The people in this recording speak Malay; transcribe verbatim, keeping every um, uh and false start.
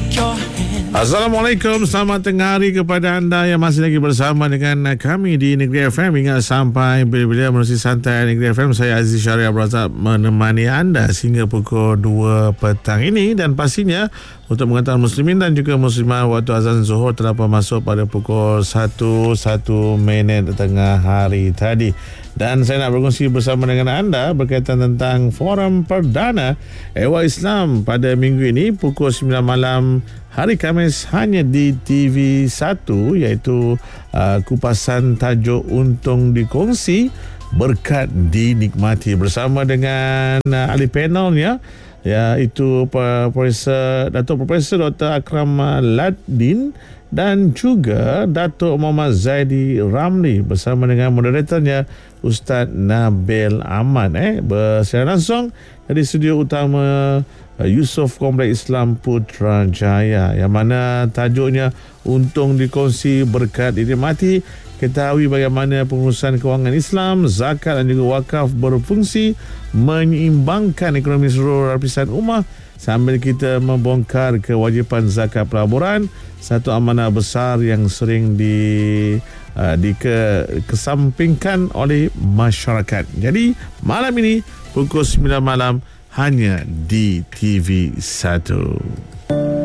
Assalamualaikum, selamat tengah hari kepada anda yang masih lagi bersama dengan kami di Negeri F M hingga sampai bila-bila menerusi santai Negeri F M. Saya Aziz Syariah Abrazak menemani anda sehingga pukul dua petang ini, dan pastinya untuk mengatakan muslimin dan juga muslimah, waktu azan Zuhur telah masuk pada pukul satu satu minit tengah hari tadi. Dan saya nak berkongsi bersama dengan anda berkaitan tentang forum perdana Ehwal Islam pada minggu ini pukul sembilan malam hari Khamis hanya di T V satu, iaitu uh, kupasan tajuk Untung Dikongsi, Berkat Dinikmati, bersama dengan uh, ahli panelnya, iaitu Profesor Datuk Profesor Doktor Akram Ladin dan juga Datuk Muhammad Zaidi Ramli bersama dengan moderatornya Ustaz Nabil Ahmad eh bersiaran langsung dari studio utama Yusof Kompleks Islam Putrajaya, yang mana tajuknya Untung Dikongsi, Berkat Dinikmati. Ketahui bagaimana pengurusan kewangan Islam, zakat dan juga wakaf berfungsi menyeimbangkan ekonomi seluruh lapisan ummah sambil kita membongkar kewajipan zakat pelaburan, satu amanah besar yang sering di uh, dikesampingkan oleh masyarakat. Jadi malam ini pukul sembilan malam hanya di T V satu.